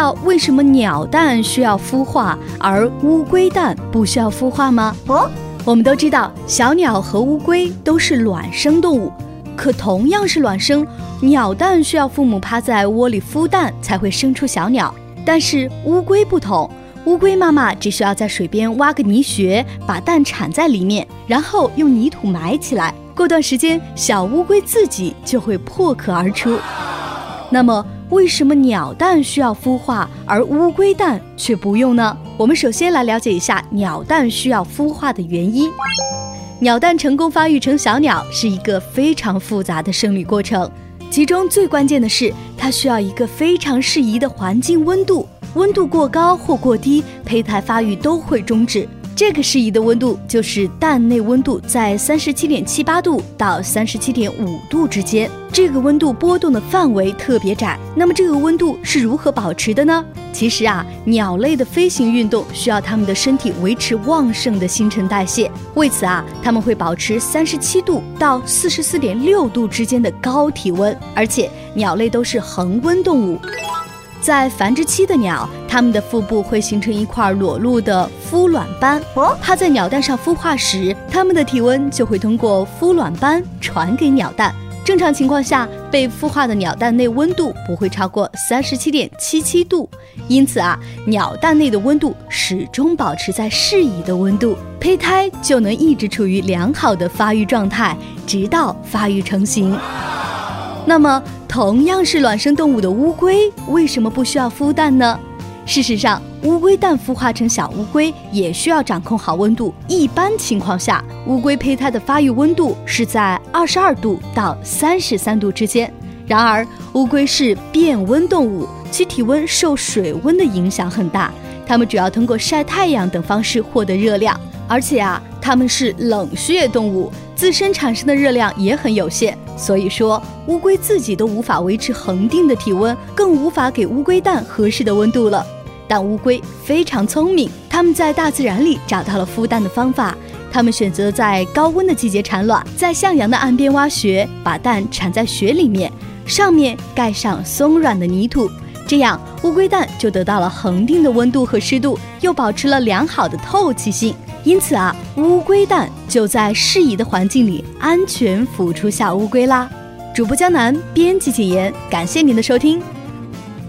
道为什么鸟蛋需要孵化，而乌龟蛋不需要孵化吗？我们都知道小鸟和乌龟都是卵生动物，可同样是卵生，鸟蛋需要父母趴在窝里孵蛋才会生出小鸟，但是乌龟不同，乌龟妈妈只需要在水边挖个泥穴，把蛋产在里面，然后用泥土埋起来，过段时间小乌龟自己就会破壳而出。那么为什么鸟蛋需要孵化，而乌龟蛋却不用呢？我们首先来了解一下鸟蛋需要孵化的原因。鸟蛋成功发育成小鸟是一个非常复杂的生理过程，其中最关键的是它需要一个非常适宜的环境温度，温度过高或过低，胚胎发育都会终止。这个适宜的温度就是蛋内温度在 37.78 度到 37.5 度之间，这个温度波动的范围特别窄。那么这个温度是如何保持的呢？其实鸟类的飞行运动需要它们的身体维持旺盛的新陈代谢，为此它们会保持37度到 44.6 度之间的高体温，而且鸟类都是恒温动物。在繁殖期的鸟，它们的腹部会形成一块裸露的孵卵斑，它在鸟蛋上孵化时，它们的体温就会通过孵卵斑传给鸟蛋。正常情况下，被孵化的鸟蛋内温度不会超过 37.77 度，因此鸟蛋内的温度始终保持在适宜的温度，胚胎就能一直处于良好的发育状态，直到发育成型。那么同样是卵生动物的乌龟为什么不需要孵蛋呢？事实上，乌龟蛋孵化成小乌龟也需要掌控好温度，一般情况下，乌龟胚胎的发育温度是在22度到33度之间。然而乌龟是变温动物，其体温受水温的影响很大，它们主要通过晒太阳等方式获得热量，而且它们是冷血动物，自身产生的热量也很有限，所以说乌龟自己都无法维持恒定的体温，更无法给乌龟蛋合适的温度了。但乌龟非常聪明，它们在大自然里找到了孵蛋的方法，它们选择在高温的季节产卵，在向阳的岸边挖穴，把蛋产在穴里面，上面盖上松软的泥土，这样乌龟蛋就得到了恒定的温度和湿度，又保持了良好的透气性，因此乌龟蛋就在适宜的环境里安全孵出小乌龟啦。主播江南，编辑简言，感谢您的收听。